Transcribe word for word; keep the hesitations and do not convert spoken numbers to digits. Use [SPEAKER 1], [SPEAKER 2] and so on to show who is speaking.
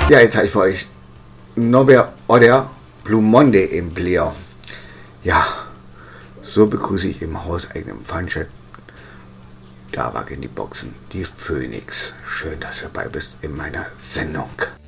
[SPEAKER 1] Ja, jetzt habe ich für euch Nove Oder Blue Monday im Player. Ja, so begrüße ich im hauseigenen Funshot. Da wackeln die Boxen, die Phoenix. Schön, dass du dabei bist in meiner Sendung.